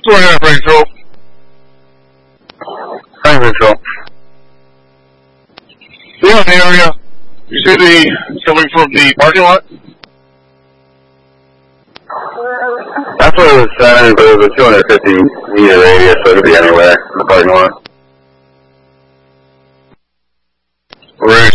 200 Frank Control. Frank Control. We're in the area. You see the coming from the parking lot? That's what it was saying, but it was a 250 meter radius, so it could be anywhere in the parking lot. Ready